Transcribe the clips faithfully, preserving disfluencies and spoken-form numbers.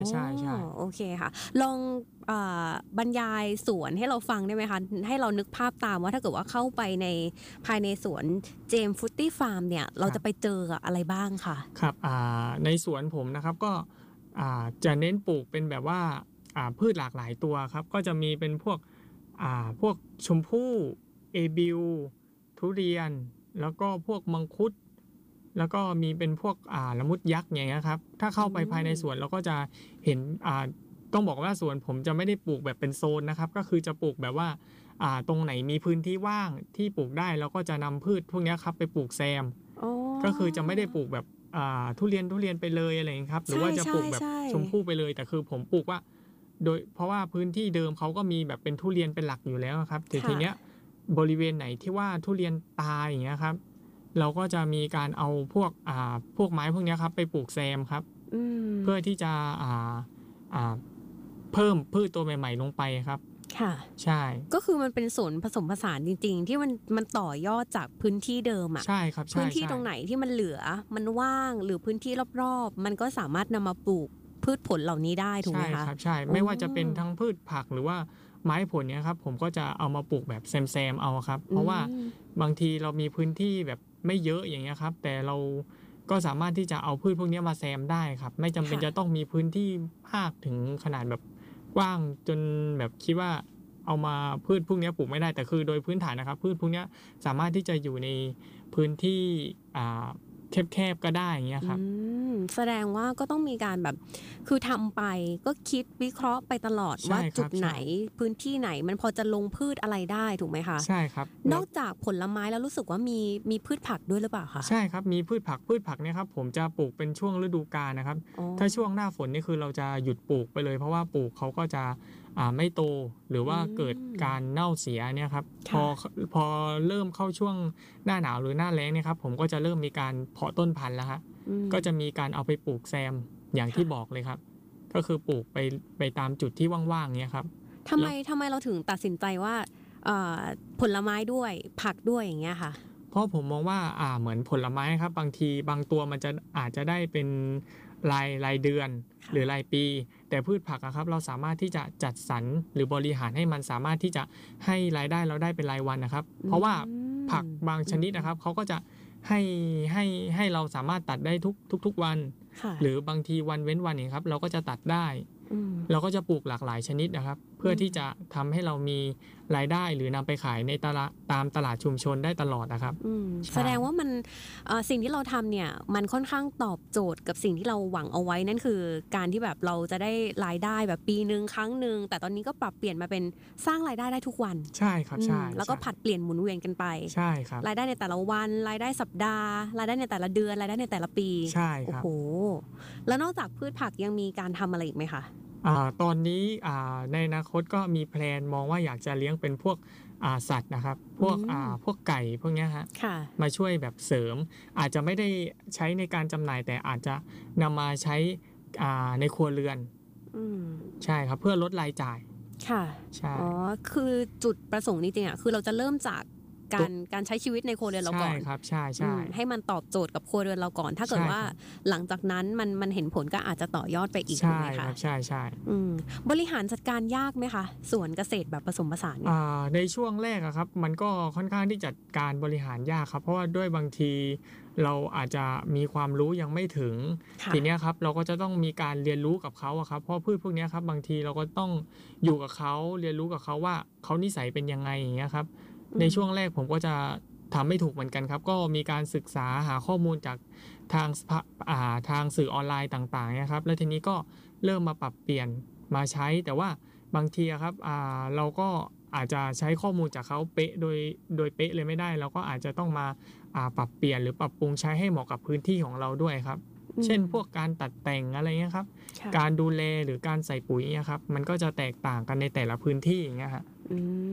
ใช่ใช่โอเคค่ะลองเอ่อบรรยายสวนให้เราฟังได้ไหมคะให้เรานึกภาพตามว่าถ้าเกิดว่าเข้าไปในภายในสวนเจมส์ฟรุตตี้ฟาร์มเนี่ยเราจะไปเจอกับอะไรบ้างค่ะครับอ่าในสวนผมนะครับก็อ่าจะเน้นปลูกเป็นแบบว่าอ่าพืชหลากหลายตัวครับก็จะมีเป็นพวกอ่าพวกชมพู่เอบิวทุเรียนแล้วก็พวกมังคุดแล้วก็มีเป็นพวกอ่าละมุดยักษ์อย่างเงี้ยครับถ้าอืเข้าไปภายในมสวนเราก็จะเห็นอ่าต้องบอกว่าสวนผมจะไม่ได้ปลูกแบบเป็นโซนนะครับก็คือจะปลูกแบบว่าอ่าตรงไหนมีพื้นที่ว่างที่ปลูกได้เราก็จะนำพืชพวกนี้ครับไปปลูกแซมอ๋อก็คือจะไม่ได้ปลูกแบบ อ่าทุเรียนทุเรียนไปเลยอะไรอย่างนี้ครับหรือใช่ว่าจะปลูกแบบใช่ใช่ชมพู่ไปเลยแต่คือผมปลูกว่าโดยเพราะว่าพื้นที่เดิมเขาก็มีแบบเป็นทุเรียนเป็นหลักอยู่แล้วครับแต่ทีค่ะเนี้ยบริเวณไหนที่ว่าทุเรียนตายอย่างเงี้ยครับเราก็จะมีการเอาพวกอ่าพวกไม้พวกเนี้ยครับไปปลูกแซมครับอืมเพื่อที่จะอ่าอ่าเพิ่มพืชตัวใหม่ๆลงไปครับค่ะใช่ก็คือมันเป็นสวนผสมผสานจริงๆที่มันมันต่อยอดจากพื้นที่เดิมอะใช่ครับใช่พื้นที่ใช่ตรงไหนที่มันเหลือมันว่างหรือพื้นที่รอบๆมันก็สามารถนำมาปลูกพืชผลเหล่านี้ได้ถูกไหใช่มคะครับใช่อ๋อไม่ว่าจะเป็นทั้งพืชผักหรือว่าไม้ผลเนี้ยครับผมก็จะเอามาปลูกแบบแซมๆเอาครับเพอืราะว่ามบางทีเรามีพื้นที่แบบไม่เยอะอย่างเงี้ยครับแต่เราก็สามารถที่จะเอาพืชพวกเนี้ยมาแซมได้ครับไม่จำเป็นค่ะจะต้องมีพื้นที่มากถึงขนาดแบบกว้างจนแบบคิดว่าเอามาพืชพวกเนี้ยปลูกไม่ได้แต่คือโดยพื้นฐานนะครับพืชพวกเนี้ยสามารถที่จะอยู่ในพื้นที่อ่าแคบๆก็ได้อย่างเงี้ยอืครับมแสดงว่าก็ต้องมีการแบบคือทำไปก็คิดวิเคราะห์ไปตลอดใช่ว่าจุดไหนครับใช่พื้นที่ไหนมันพอจะลงพืชอะไรได้ถูกไหมคะใช่ครับแล้วนอกจากผลไม้แล้วรู้สึกว่ามีมีพืชผักด้วยหรือเปล่าคะใช่ครับมีพืชผักพืชผักเนี่ยครับผมจะปลูกเป็นช่วงฤดูกาลนะครับอ๋อถ้าช่วงหน้าฝนนี่คือเราจะหยุดปลูกไปเลยเพราะว่าปลูกเขาก็จะอ่าไม่โตหรืออืว่าเกิดมการเน่าเสียเนี่ยครับพอค่ะพอเริ่มเข้าช่วงหน้าหนาวหรือหน้าแล้งเนี่ยครับผมก็จะเริ่มมีการเพาะต้นพันธุ์แล้วฮะอืมก็จะมีการเอาไปปลูกแซมอย่างที่บอค่ะกเลยครับก็คือปลูกไปไปตามจุดที่ว่างๆเนี่ยครับทำไมแล้วทำไมเราถึงตัดสินใจว่าเอ่อผลไม้ด้วยผักด้วยอย่างเงี้ยค่ะเพราะผมมองว่าอ่าเหมือนผลไม้ครับบางทีบางตัวมันจะอาจจะได้เป็นรายรายเดือนหค่ะรือรายปีแต่พืชผักอะครับเราสามารถที่จะจัดสรรหรือบริหารให้มันสามารถที่จะให้รายได้เราได้เป็นรายวันนะครับอืเพราะว่ามผักบางชนิดนะครับเขาก็จะให้ให้ให้เราสามารถตัดได้ทุกทุกทุกวันค่ะหรือบางทีวันเว้นวันอย่างครับเราก็จะตัดได้อืมเราก็จะปลูกหลากหลายชนิดนะครับเพื่อที่จะทำให้เรามีรายได้หรือนำไปขายในตลาดตามตลาดชุมชนได้ตลอดนะครับอืมแสใช่ดงว่ามันเอ่อสิ่งที่เราทำเนี่ยมันค่อนข้างตอบโจทย์กับสิ่งที่เราหวังเอาไว้นั่นคือการที่แบบเราจะได้รายได้แบบปีหนึ่งครั้งหนึ่งแต่ตอนนี้ก็ปรับเปลี่ยนมาเป็นสร้างรายได้ได้ทุกวันใช่ครับอืมใช่แล้วก็ใช่ผลัดเปลี่ยนหมุนเวียนกันไปใช่ครับรายได้ในแต่ละวันรายได้สัปดาห์รายได้ในแต่ละเดือนรายได้ในแต่ละปีใช่โอ้โหครับแล้วนอกจากพืชผักยังมีการทำอะไรอีกไหมคะอ่าตอนนี้อ่าในอนาคตก็มีแพลนมองว่าอยากจะเลี้ยงเป็นพวกอ่าสัตว์นะครับพอืวกอ่มาพวกไก่พวกเนี้ยฮะค่ะมาช่วยแบบเสริมอาจจะไม่ได้ใช้ในการจำหน่ายแต่อาจจะนำมาใช้อ่าในครัวเรือนอืมใช่ครับเพื่อลดรายจ่ายค่ะใช่อ๋อคือจุดประสงค์จริงๆอ่ะคือเราจะเริ่มจากตัการการใช้ชีวิตในครัวเรือนเราใช่ก่อนครับใช่อืใช่มให้มันตอบโจทย์กับครัวเรือนเราก่อน ถ้าเกิดว่าใช่ครับหลังจากนั้นมันมันเห็นผลก็อาจจะต่อยอดไปอีกถูกใช่ไหมคะครับใช่ใช่อืมบริหารจัดการยากไหมคะสวนเกษตรแบบผสมผสานเนี่ยอ่าในช่วงแรกอะครับมันก็ค่อนข้างที่จัดการบริหารยากครับเพราะว่าด้วยบางทีเราอาจจะมีความรู้ยังไม่ถึงค่ะทีเนี้ยครับเราก็จะต้องมีการเรียนรู้กับเขาอะครับเพราะพืชพวกเนี้ยครับบางทีเราก็ต้องอยู่กับเขาเรียนรู้กับเขาว่าเขานิสัยเป็นยังไงอย่างเงี้ยครับอืมในช่วงแรกผมก็จะทำไม่ถูกเหมือนกันครับก็มีการศึกษาหาข้อมูลจากทางสภาอ่าทางสื่อออนไลน์ต่างๆนะครับแล้วทีนี้ก็เริ่มมาปรับเปลี่ยนมาใช้แต่ว่า บางทีอะครับอ่าเราก็อาจจะใช้ข้อมูลจากเขาเป๊ะโดยโดยเป๊ะเลยไม่ได้เราก็อาจจะต้องมาอ่าปรับเปลี่ยนหรือปรับปรุงใช้ให้เหมาะกับพื้นที่ของเราด้วยครับอืมเช่นพวกการตัดแต่งอะไรเงี้ยครับค่ะการดูแลหรือการใส่ปุ๋ยเนี่ยครับมันก็จะแตกต่างกันในแต่ละพื้นที่อย่างเงี้ยฮะอืม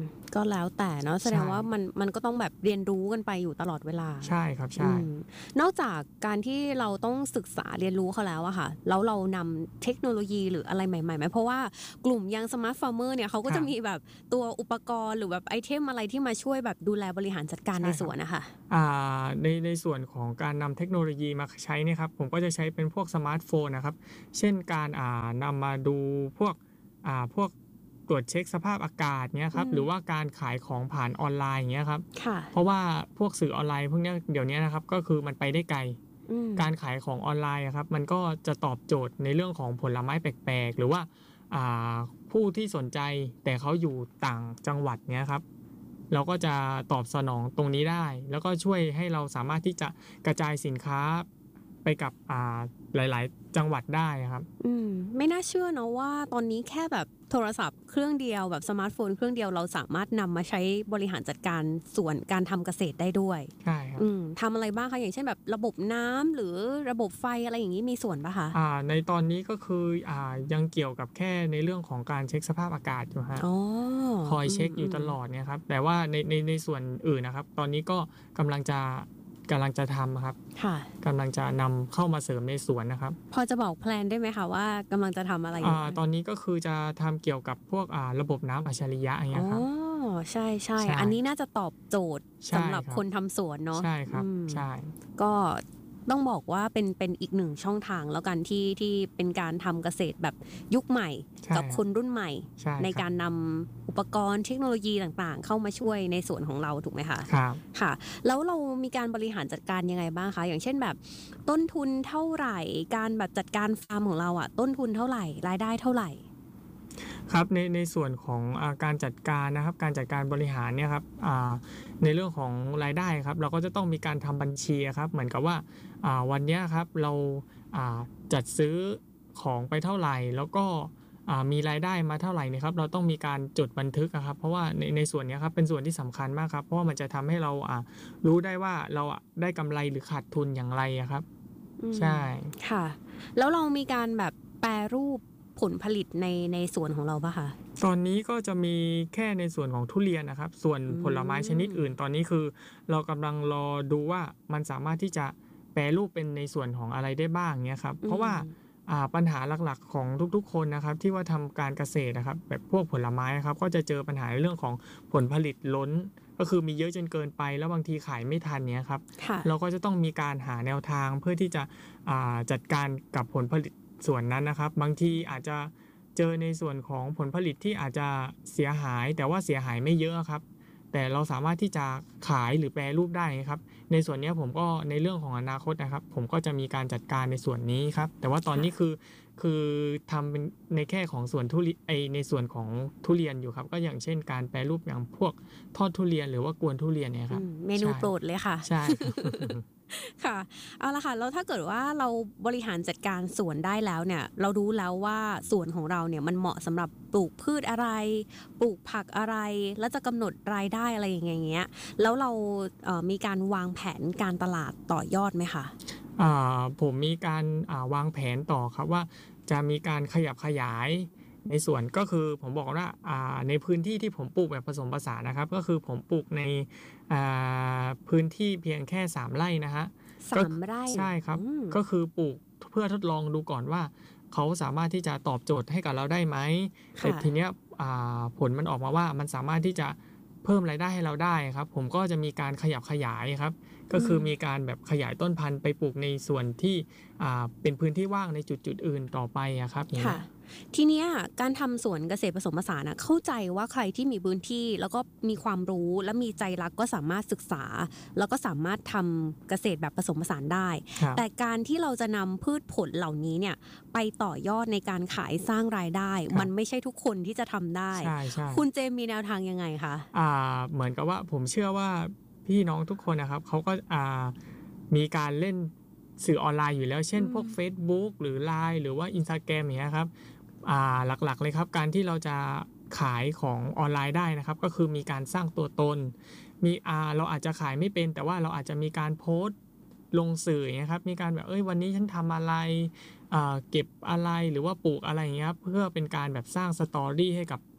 ก็แล้วแต่เนาะแสดงใช่ว่ามันมันก็ต้องแบบเรียนรู้กันไปอยู่ตลอดเวลาใช่ครับใช่อืมนอกจากการที่เราต้องศึกษาเรียนรู้เขาแล้วอะค่ะแล้วเรานำเทคโนโลยีหรืออะไรใหม่ๆไหมเพราะว่ากลุ่มยังสมาร์ทฟาร์มเมอร์เนี่ยเขาก็ครัจะบมีแบบตัวอุปกรณ์หรือแบบไอเทมอะไรที่มาช่วยแบบดูแลบริหารจัดการใช่ในครับสวนนะคะอ่าในในส่วนของการนำเทคโนโลยีมาใช้เนี่ยครับผมก็จะใช้เป็นพวกสมาร์ทโฟนนะครับเช่นการอ่านำมาดูพวกอ่าพวกตรวจเช็คสภาพอากาศเนี่ยครับอืมหรือว่าการขายของผ่านออนไลน์อย่างเงี้ยครับค่ะเพราะว่าพวกสื่อออนไลน์พวกเนี้ยเดี๋ยวนี้นะครับก็คือมันไปได้ไกลอืมการขายของออนไลน์อะครับมันก็จะตอบโจทย์ในเรื่องของผลไม้แปลกๆ หรือว่าอ่าผู้ที่สนใจแต่เขาอยู่ต่างจังหวัดเนี้ยครับเราก็จะตอบสนองตรงนี้ได้ แล้วก็ช่วยให้เราสามารถที่จะกระจายสินค้าไปกับอ่าหลายๆ จังหวัดได้ครับอืมไม่น่าเชื่อเนอะว่าตอนนี้แค่แบบโทรศัพท์เครื่องเดียวแบบสมาร์ทโฟนเครื่องเดียวเราสามารถนำมาใช้บริหารจัดการส่วนการทำเกษตรได้ด้วยใช่ครับอืมทำอะไรบ้างคะอย่างเช่นแบบระบบน้ำหรือระบบไฟอะไรอย่างนี้มีส่วนปะคะอ่าในตอนนี้ก็คืออ่ายังเกี่ยวกับแค่ในเรื่องของการเช็คสภาพอากาศอยู่ฮะอ๋อคอยเช็คอยู่ตลอดเนี่ยครับแต่ว่าในในในส่วนอื่นนะครับ ตอนนี้ก็กำลังจะกำลังจะทำครับค่ะกำลังจะนำเข้ามาเสริมในสวนนะครับพอจะบอกแพลนได้ไหมคะว่ากำลังจะทำอะไรอยู่อ่าตอนนี้ก็คือจะทำเกี่ยวกับพวกอ่าระบบน้ำอัจฉริยะอย่างอ๋เงี้อยครับใช่ใช่ใช่อันนี้น่าจะตอบโจทย์ใช่สำหรับครับคนทำสวนเนาะใช่ครับอืมใช่ก็ต้องบอกว่าเป็นเป็นอีกหนึ่งช่องทางแล้วกันที่ที่เป็นการทำเกษตรแบบยุคใหม่ใช่กับคนรุ่นใหม่ใช่ในครับการนำอุปกรณ์เทคโนโลยีต่างๆ เข้ามาช่วยในสวนของเราถูกไหมคะครับค่ะ แล้วเรามีการบริหารจัดการยังไงบ้างคะอย่างเช่นแบบต้นทุนเท่าไหร่ การแบบจัดการฟาร์มของเราอะต้นทุนเท่าไหร่รายได้เท่าไหร่ครับในในส่วนของอาการจัดการนะครับการจัดการบริหารเนี่ยครับอ่าในเรื่องของรายได้ครับเราก็จะต้องมีการทำบัญชีครับเหมือนกับว่าอ่าวันเนี้ยครับเราอ่าจัดซื้อของไปเท่าไหร่แล้วก็อ่ามีรายได้มาเท่าไหร่เนี่ยครับเราต้องมีการจดบันทึกอะครับเพราะว่าในในส่วนเนี้ยครับเป็นส่วนที่สำคัญมากครับเพราะว่ามันจะทำให้เราอ่ารู้ได้ว่าเราอะได้กำไรหรือขาดทุนอย่างไรอะครับอืมใช่ค่ะ แล้วเรามีการแบบแปรรูปผลผลิตในในสวนของเราปะคะตอนนี้ก็จะมีแค่ในส่วนของทุเรียนนะครับ ส่วนอืมผลไม้ชนิดอื่น ตอนนี้คือเรากำลังรอดูว่ามันสามารถที่จะแปรรูปเป็นในส่วนของอะไรได้บ้างเนี้ยครับ เพราะว่าอ่าปัญหาหลักๆของทุกๆคนนะครับ ที่ว่าทำการเกษตรนะครับ แบบพวกผลไม้นะครับ ก็จะเจอปัญหาในเรื่องของผลผลิตล้น ก็คือมีเยอะจนเกินไปแล้วบางทีขายไม่ทันเนี้ยครับค่ะเราก็จะต้องมีการหาแนวทางเพื่อที่จะอ่าจัดการกับผลผลิตส่วนนั้นนะครับ บางทีอาจจะเจอในส่วนของผลผลิตที่อาจจะเสียหาย แต่ว่าเสียหายไม่เยอะครับ แต่เราสามารถที่จะขายหรือแปรรูปได้ครับ ในส่วนนี้ผมก็ในเรื่องของอนาคตนะครับ ผมก็จะมีการจัดการในส่วนนี้ครับ แต่ว่าตอนนี้คือคือทำเป็นในแค่ของส่วนทุเรียนไอในส่วนของทุเรียนอยู่ครับ ก็อย่างเช่นการแปรรูปอย่างพวกทอดทุเรียนหรือว่ากวนทุเรียนเนี่ยครับอืมเมนูใช่โปรดเลยค่ะใช่ครับค่ะ เอาละค่ะ แล้วถ้าเกิดว่าเราบริหารจัดการสวนได้แล้วเนี่ย เรารู้แล้วว่าสวนของเราเนี่ยมันเหมาะสำหรับปลูกพืชอะไร ปลูกผักอะไร แล้วจะกำหนดรายได้อะไรอย่างเงี้ย แล้วเราเอ่อมีการวางแผนการตลาดต่อยอดไหมคะอ่าผมมีการอ่าวางแผนต่อครับว่าจะมีการขยับขยายในส่วนก็คือผมบอกว่าอ่าในพื้นที่ที่ผมปลูกแบบผสมผสานนะครับ ก็คือผมปลูกในอ่าพื้นที่เพียงแค่สามไร่นะฮะสามไร่ใช่ครับอืมก็คือปลูกเพื่อทดลองดูก่อนว่า เขาสามารถที่จะตอบโจทย์ให้กับเราได้ไหมค่ะแต่ทีเนี้ยอ่าผลมันออกมาว่ามันสามารถที่จะเพิ่มรายได้ให้เราได้ครับ ผมก็จะมีการขยับขยายครับ ก็คือมีการแบบขยายต้นพันธุ์ไปปลูกในส่วนที่อ่าเป็นพื้นที่ว่างในจุดจุดๆอื่นต่อไปอะครับอย่างค่ะเงี้ยทีเนี้ยการทำสวนเกษตรผสมผสานอะเข้าใจว่าใครที่มีพื้นที่แล้วก็มีความรู้และมีใจรักก็สามารถศึกษา แล้วก็สามารถทำเกษตรแบบผสมผสานได้ครับแต่การที่เราจะนำพืชผลเหล่านี้เนี่ยไปต่อยอดในการขายสร้างรายได้ มันไม่ใช่ทุกคนที่จะทำได้ใช่ใช่คุณเจมมีแนวทางยังไงคะอ่าเหมือนกับว่าผมเชื่อว่าพี่น้องทุกคนนะครับเขาก็อ่ามีการเล่นสื่อออนไลน์อยู่แล้ว เช่นอืมพวก Facebook หรือ ไลน์ หรือว่า Instagram อย่างเงี้ยครับอ่าหลักๆเลยครับการที่เราจะขายของออนไลน์ได้นะครับ ก็คือมีการสร้างตัวตน มีอ่าเราอาจจะขายไม่เป็น แต่ว่าเราอาจจะมีการโพสต์ลงสื่ออย่างเงี้ยครับมีการแบบเอ้ยวันนี้ฉันทำอะไรอ่าเก็บอะไรหรือว่าปลูกอะไรอย่างเงี้ยครับเพื่อเป็นการแบบสร้างสตอรี่ให้กับ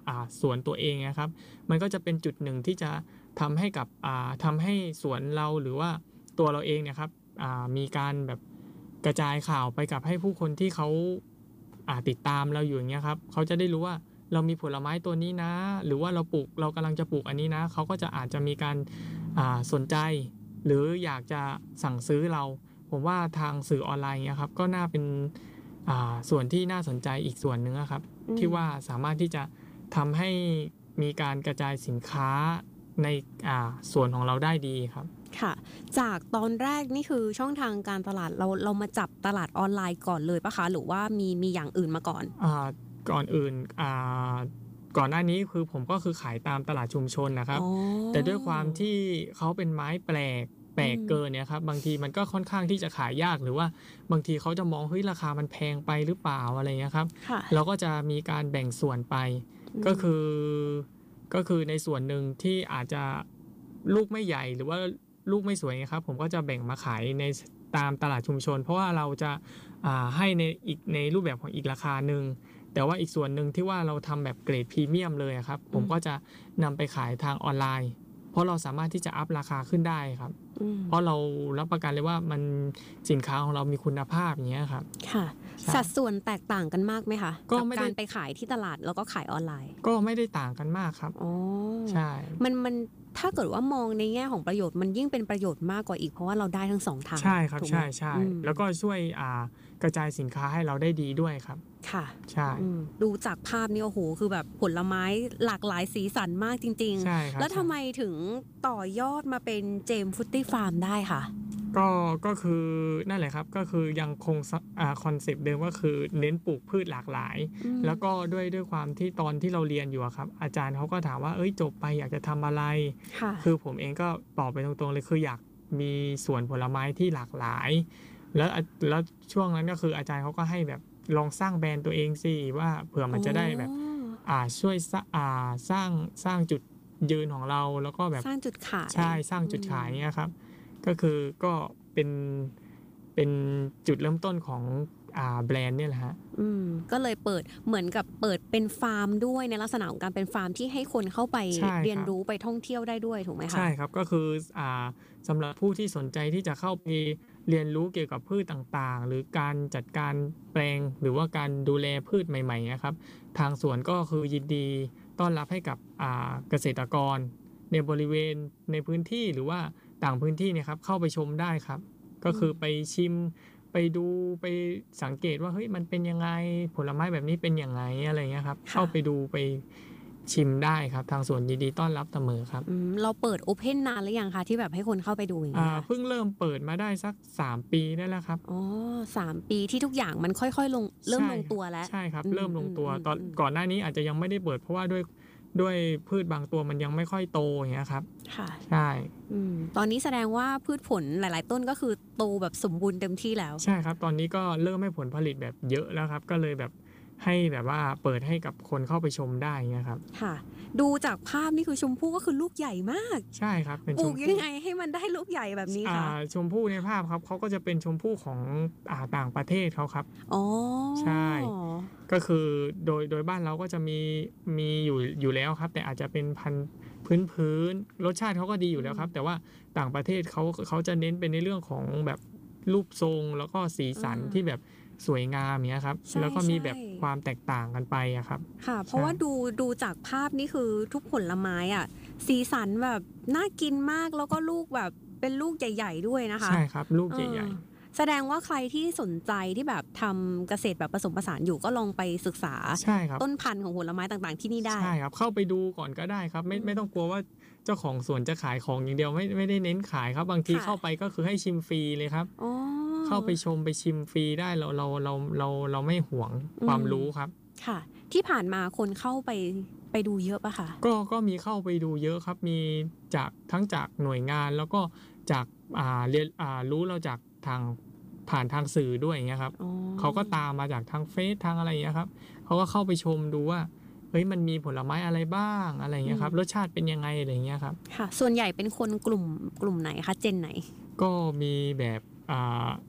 อ่าสวนตัวเองนะครับมันก็จะเป็นจุดหนึ่งที่จะทำให้กับอ่าทำให้สวนเราหรือว่าตัวเราเองเนี่ยครับอ่ามีการแบบกระจายข่าวไปกับให้ผู้คนที่เขาอ่าติดตามเราอยู่อย่างเงี้ยครับเขาจะได้รู้ว่าเรามีผลไม้ตัวนี้นะหรือว่าเราปลูกเรากำลังจะปลูกอันนี้นะเขาก็จะอาจจะมีการอ่าสนใจหรืออยากจะสั่งซื้อเราผมว่าทางสื่อออนไลน์เนี่ยครับก็น่าเป็นอ่าส่วนที่น่าสนใจอีกส่วนหนึ่งอะครับอืมที่ว่าสามารถที่จะทำให้มีการกระจายสินค้าในอ่าส่วนของเราได้ดีครับค่ะ จากตอนแรกนี่คือช่องทางการตลาดเราเรามาจับตลาดออนไลน์ก่อนเลยปะคะ หรือว่ามีมีอย่างอื่นมาก่อนอ่าก่อนอื่นอ่าก่อนหน้านี้คือผมก็คือขายตามตลาดชุมชนนะครับอ๋อแต่ด้วยความที่เขาเป็นไม้แปลกแปลกอืมเกินเนี่ยครับบางทีมันก็ค่อนข้างที่จะขายยากหรือว่าบางทีเขาจะมองเฮ้ยราคามันแพงไปหรือเปล่าอะไรเงี้ยครับค่ะเราก็จะมีการแบ่งส่วนไปอืมก็คือก็คือในส่วนหนึ่งที่อาจจะลูกไม่ใหญ่หรือว่าลูกไม่สวยครับผมก็จะแบ่งมาขายในตามตลาดชุมชน เพราะว่าเราจะอ่าให้ในอีกในรูปแบบของอีกราคาหนึ่งแต่ว่าอีกส่วนหนึ่งที่ว่าเราทำแบบเกรดพรีเมียมเลยครับผมก็จะนำไปขายทางออนไลน์ เพราะเราสามารถที่จะอัพราคาขึ้นได้ครับอืมเพราะเรารับประกันเลยว่ามันสินค้าของเรามีคุณภาพอย่างเงี้ยครับค่ะใช่สัดส่วนแตกต่างกันมากไหมคะก็กับไม่ได้การไปขายที่ตลาดแล้วก็ขายออนไลน์ก็ไม่ได้ต่างกันมากครับอ๋อใช่มันมันถ้าเกิดว่ามองในแง่ของประโยชน์มันยิ่งเป็นประโยชน์มากกว่าอีกเพราะว่าเราได้ทั้งสองทางใช่ครับถูกไหมใช่ใช่อืมแล้วก็ช่วยอ่ากระจายสินค้าให้เราได้ดีด้วยครับค่ะใช่อืมดูจากภาพนี่โอ้โหคือแบบผลไม้หลากหลายสีสันมากจริงใช่ครับๆ แล้วทำไมใช่ถึงต่อยอดมาเป็นเจมฟุตตี้ฟาร์มได้ค่ะก็ก็คือนั่นแหละครับก็คือยังคงอ่าคอนเซปต์เดิมก็คือเน้นปลูกพืชหลากหลายอืมแล้วก็ด้วยด้วยความที่ตอนที่เราเรียนอยู่อะครับ อาจารย์เขาก็ถามว่าเอ้ยจบไปอยากจะทำอะไรค่ะคือผมเองก็ตอบไปตรงๆเลยคืออยากมีสวนผลไม้ที่หลากหลาย แล้วอ่ะแล้วช่วงนั้นก็คืออาจารย์เขาก็ให้แบบลองสร้างแบรนด์ตัวเองสิว่าเผื่อมันจะได้แบบอ๋ออ่าช่วยสร้างอ่าสร้างสร้างจุดยืนของเราแล้วก็แบบสร้างจุดขายใช่สร้างจุดขายเนี่ยครับ ก็คือก็เป็นเป็นจุดเริ่มต้นของอ่าแบรนด์เนี่ยแหละฮะอืมก็เลยเปิดเหมือนกับเปิดเป็นฟาร์มด้วยในลักษณะของการเป็นฟาร์มที่ให้คนเข้าไปใช่ครับเรียนรู้ไปท่องเที่ยวได้ด้วยถูกไหมคะใช่ครับก็คืออ่าสำหรับผู้ที่สนใจที่จะเข้าไปเรียนรู้เกี่ยวกับพืชต่างๆ หรือการจัดการแปลงหรือว่าการดูแลพืชใหม่ๆนะครับทางสวนก็คือยินดีต้อนรับให้กับอ่าเกษตรกรในบริเวณในพื้นที่หรือว่าต่างพื้นที่เนี่ยครับเข้าไปชมได้ครับ ก็คือไปชิมไปดูไปสังเกตว่าเฮ้ยมันเป็นยังไงผลไม้แบบนี้เป็นยังไงอะไรเงี้ยครับค่ะเข้าไปดูไปชิมได้ครับทางสวนยินดีต้อนรับเสมอครับอืมเราเปิดโอเพนนานหรือยังคะที่แบบให้คนเข้าไปดูอย่างอ่าเงี้ยเพิ่งเริ่มเปิดมาได้สักสามปีได้แล้วครับอ๋อสามปีที่ทุกอย่างมันค่อยๆลงเริ่มใช่ลงตัวแล้วใช่ครับอืมเริ่มลงตัวอืมตอนอืมก่อนหน้านี้อาจจะยังไม่ได้เปิดเพราะว่าด้วยด้วยพืชบางตัวมันยังไม่ค่อยโตอย่างเงี้ยครับค่ะใช่อืมตอนนี้แสดงว่าพืชผลหลาย ๆ ต้นก็คือโตแบบสมบูรณ์เต็มที่แล้วใช่ครับ ตอนนี้ก็เริ่มให้ผลผลิตแบบเยอะแล้วครับ ก็เลยแบบให้แบบว่าเปิดให้กับคนเข้าไปชมได้อย่างเงี้ยครับค่ะ ดูจากภาพนี่คือชมพู่ก็คือลูกใหญ่มากใช่ครับเป็นปชลูมกพู่ยังไงให้มันได้ลูกใหญ่แบบนี้อ่าคะชมพู่ในภาพครับเขาก็จะเป็นชมพู่ของอ่าต่างประเทศเขาครับอ๋อใช่ ก็คือโดยโดยบ้านเราก็จะมีมีอยู่อยู่แล้วครับ แต่อาจจะเป็นพันธุ์พื้นพื้นรสชาติเขาก็ดีอยู่แล้วครับ แต่ว่าต่างประเทศเขาเขาจะเน้นเป็นในเรื่องของแบบรูปทรงแล้วก็สีสันอ่าที่แบบสวยงามเนี้ยครับใช่แล้วก็มีแบบใช่ความแตกต่างกันไปอะครับค่ะ เพราะว่าดูดูจากภาพนี่คือทุกผลไม้อ่ะ สีสันแบบน่ากินมากแล้วก็ลูกแบบเป็นลูกใหญ่ ๆ ด้วยนะคะใช่ครับลูกเออใหญ่แสดงว่าใครที่สนใจที่แบบทำเกษตรแบบผสมผสานอยู่ก็ลองไปศึกษาๆใช่ครับต้นพันธุ์ของผลไม้ต่างๆที่นี่ได้ใช่ครับเข้าไปดูก่อนก็ได้ครับ ไม่อืมไม่ต้องกลัวว่าเจ้าของสวนจะขายของอย่างเดียวไม่ไม่ได้เน้นขายครับ บางทีค่ะเข้าไปก็คือให้ชิมฟรีเลยครับอ๋อเข้าไปชมไปชิมฟรีได้เราเราเราเราเราไม่หวงอืมความรู้ครับค่ะ ที่ผ่านมาคนเข้าไปไปดูเยอะปะคะก็ก็มีเข้าไปดูเยอะครับ มีจากทั้งจากหน่วยงานแล้วก็จากอ่าเรียนอ่ารู้เราจากทางผ่านทางสื่อด้วยอย่างเงี้ยครับอ๋อเขาก็ตามมาจากทางเฟซทางอะไรอย่างเงี้ยครับเขาก็เข้าไปชมดูว่าเฮ้ยมันมีผลไม้อะไรบ้างอะไรอย่างเงี้ยครับรสชาติเป็นยังไงอะไรอย่างเงี้ยครับค่ะ ส่วนใหญ่เป็นคนกลุ่มกลุ่มไหนคะ เจนไหนก็มีแบบอ่า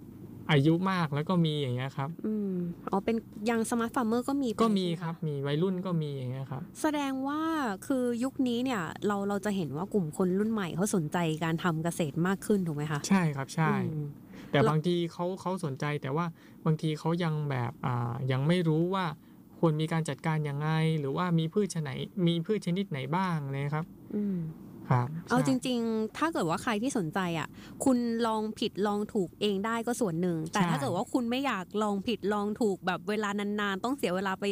อายุมากแล้วก็มีอย่างเงี้ยครับอืมอ๋อเป็นยังสมาร์ทฟาร์มเมอร์ก็มีไปก็มีใช่ไหครับคะมีวัยรุ่นก็มีอย่างเงี้ยครับแสดงว่าคือยุคนี้เนี่ยเราเราจะเห็นว่ากลุ่มคนรุ่นใหม่เขาสนใจการทำเกษตรมากขึ้นถูกไหมคะใช่ครับใช่อืมแต่แล้วบางทีเขาเขาสนใจแต่ว่าบางทีเขายังแบบอ่ายังไม่รู้ว่าควรมีการจัดการยังไง หรือว่ามีพืชชไหนมีพืชชนิดไหนบ้างเลยครับอืมครับเอาจใช่ริง ๆ ถ้าเกิดว่าใครที่สนใจอ่ะ คุณลองผิดลองถูกเองได้ก็ส่วนหนึ่ง แต่ใช่ถ้าเกิดว่าคุณไม่อยากลองผิดลองถูกแบบเวลานานๆ ต้องเสียเวลาไป